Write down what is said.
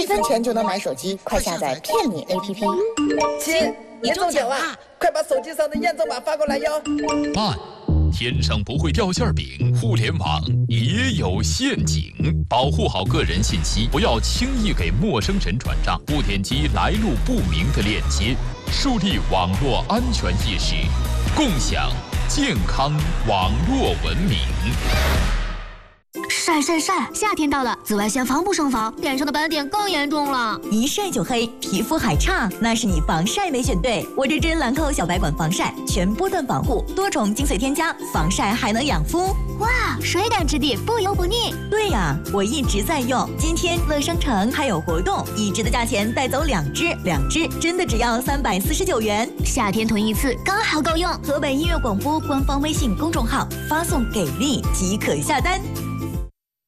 分钱就能买手机，快下载骗你 APP。 亲，你中奖啦！快把手机上的验证码发过来哟。 爸，天上不会掉馅饼，互联网也有陷阱，保护好个人信息，不要轻易给陌生人转账，不点击来路不明的链接，树立网络安全意识，共享健康网络文明。 晒晒晒！夏天到了，紫外线防不胜防，脸上的斑点更严重了。 一晒就黑，皮肤还差，那是你防晒没选对。我这支兰蔻小白管防晒，全波段防护，多重精粹添加，防晒还能养肤。 哇，水感质地，不油不腻。 对呀，我一直在用。今天乐商城还有活动，一支的价钱带走2支，2支真的只要349元。 夏天囤一次刚好够用。 河北音乐广播官方微信公众号发送给力即可下单。